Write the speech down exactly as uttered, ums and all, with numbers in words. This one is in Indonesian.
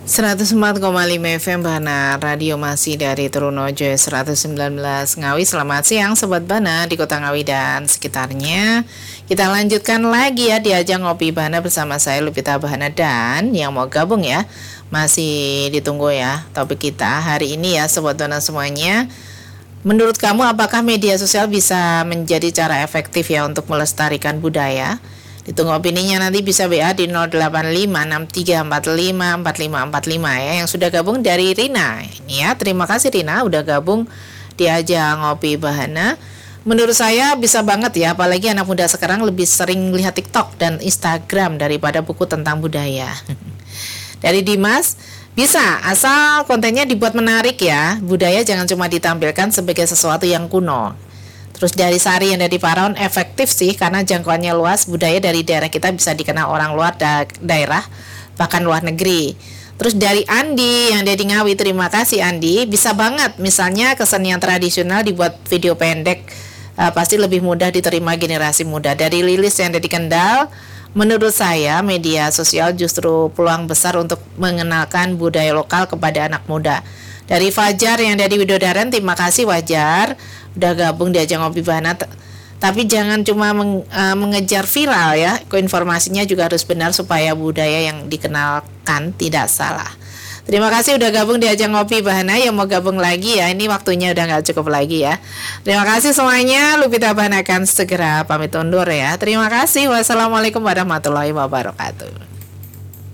seratus empat koma lima F M Bana, radio masih dari Trunojo seratus sembilan belas Ngawi. Selamat siang Sobat Bana di Kota Ngawi dan sekitarnya. Kita lanjutkan lagi ya diajak ngopi Bana bersama saya Lupita Bahana, dan yang mau gabung ya masih ditunggu ya topik kita hari ini ya Sobat Bana semuanya. Menurut kamu apakah media sosial bisa menjadi cara efektif ya untuk melestarikan budaya? Ditunggu opininya, nanti bisa W A di nol delapan lima enam tiga empat lima empat lima empat lima ya. Yang sudah gabung dari Rina ini ya, terima kasih Rina udah gabung diajak ngopi Bahana. Menurut saya bisa banget ya, apalagi anak muda sekarang lebih sering lihat TikTok dan Instagram daripada buku tentang budaya. Dari Dimas, bisa asal kontennya dibuat menarik ya. Budaya jangan cuma ditampilkan sebagai sesuatu yang kuno. Terus dari Sari yang dari Paraon, efektif sih karena jangkauannya luas. Budaya dari daerah kita bisa dikenal orang luar da- daerah, bahkan luar negeri. Terus dari Andi yang dari Ngawi, terima kasih Andi. Bisa banget, misalnya kesenian tradisional dibuat video pendek, uh, pasti lebih mudah diterima generasi muda. Dari Lilis yang dari Kendal, menurut saya media sosial justru peluang besar untuk mengenalkan budaya lokal kepada anak muda. Dari Fajar yang dari Widodaran, terima kasih Wajar udah gabung diajak ngopi Bahana. T- tapi jangan cuma meng, uh, mengejar viral ya, informasinya juga harus benar supaya budaya yang dikenalkan tidak salah. Terima kasih udah gabung diajak ngopi Bahana. Yang mau gabung lagi ya, ini waktunya udah gak cukup lagi ya. Terima kasih semuanya. Lupita Bahana akan segera pamit undur ya. Terima kasih. Wassalamualaikum warahmatullahi wabarakatuh.